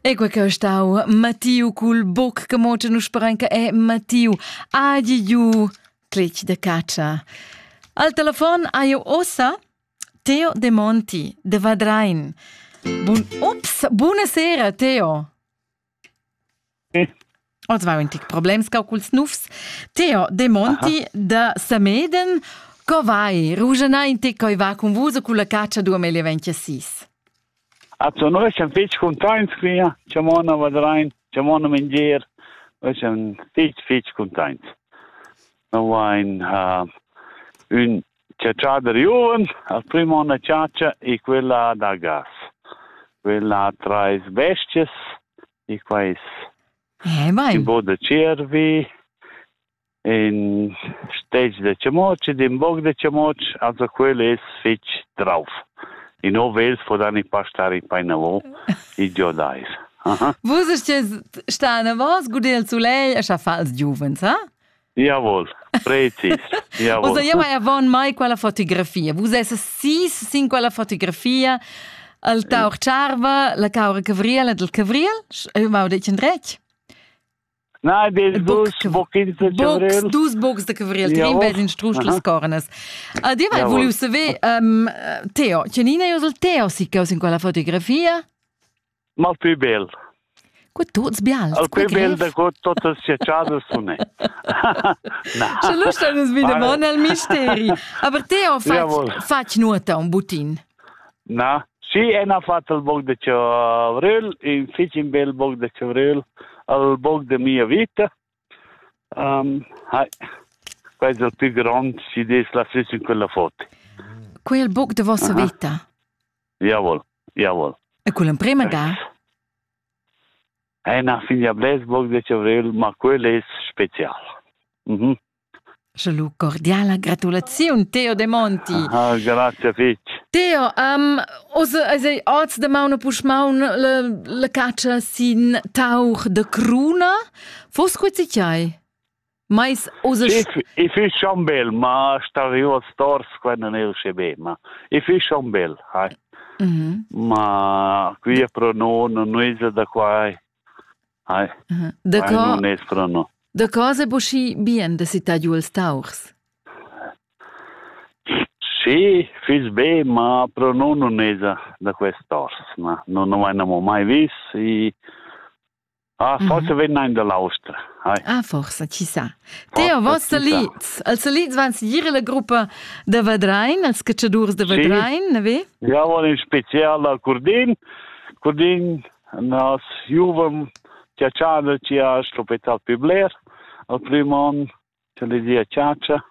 E quel che stau Mattiu cul boc che moce nu sparenca è Mattiu. Agiu clic de caccia. Al telefon aio ossa Teo De Monti de Vadrain. Buonasera Teo. Oz va un tic problems cau culs nufs. Teo De Monti de Sameden. Co vai? Rugena in tic coi va con vusa con la caccia 2026. Also noi siamo feci contenti qui, siamo a Vadrain, siamo a mangiare, noi siamo feci contenti. Noi un ciacciata giovane, al primo una ciaccia e quella da gas. Quella tra le bestie e quais in boda cervi, in stage de ciamoci, in bog de ciamoci, also quella è feci drauf. I no vels podani pa stari pa na vo I giodais. Vos sta na vos gudel sulei a fals giuvens, ha? Jawohl, precis. Jawohl. Osa io mai avon mai quella fotografia. Vos essa sin quella fotografia al taur charva, la caura cavriela del cavriel, ma detchen drech. Nein, des dus bockins de cavrel. Dus box de cavrel, trim bes in struschles cornes. Di vai volevo sapere, Teo, Cianina io sul Teo si caus in quella fotografia? Mal più bel. Qua tots bials. Al più bel da co totes ciacciadas sunne. Se lo stanno svidamon al misteri. Aber Teo fac nuota un butin. Na, si è na fatto il bog de cavrel, in fici in bel bog de cavrel. Al bog de mia vita. Questo è il più grande, si deve lasciare in quella foto. Quel bog de vostra vita? Jawohl, jawohl. E quella prima ga? È una figlia bles bog de Ciavrel, ma quello è speciale. Salut, cordiale gratulazione, Teo De Monti. Grazie, Fitch. Teo, oggi da mauna pushmaun la caccia sin tauch de cruna. Fos quezzi c'hai? Mais osa... I fisch schon bel, ma sta io a stors quando ne usce be, ma i fisch schon bel, hai. Ma qui è pro non è da qua, hai. Non è pro no. Da cosa bosci bien da si tagliu els tauchs? Sì, fis be, ma pro non è da quest'ors, ma non abbiamo mai visto e... forse vengono dall'Austria. Forse, ci sa. Teo, vos salits? Al salits van si gire la gruppa de Vadrain, als cacciadurs de Vadrain, ne ve? Ja, in speciale al Curdin. Curdin, nas juvam, ciacciada ci ha stropetat più bler. Al primo anno, ce le dia ciaccia.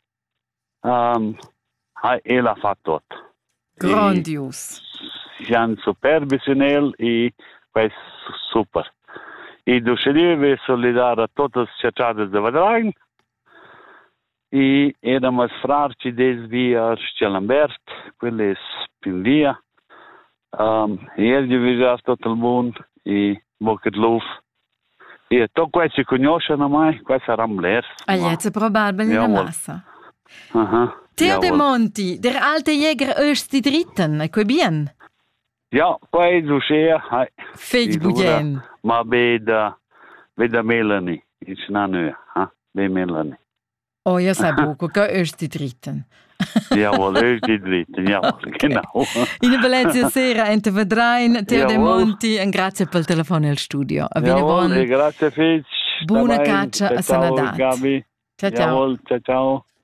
E l'ha fatto tutto. Grandios. Siamo superbi sin el e questo super. E duscedevi solidare a tutte le ciacciate di Vadrain. E eravamo frarci desvia a Scelambert, quelle spinvia. E gli visava tutto il mondo e bocca di luft. E tutto questo si conoscono mai, questo era un Agliezza probabile in massa. Teo De Monti, der alte Jäger öst die Dritten, e bien? Ja, poi duscea, hai. Feci bugen. Ma veda Melanie, il snanu, be Melanie. Oh, ja sai buco, che öst die Dritten. Jawohl, öst die Dritten, jawohl, genau. In bellezza sera, ente Vadrain, Teo De Monti, e grazie per il telefono al studio. Jawohl, grazie Fitch. Buona caccia a Sanadat. Gabi. Ciao ciao. Jawohl, ciao ciao.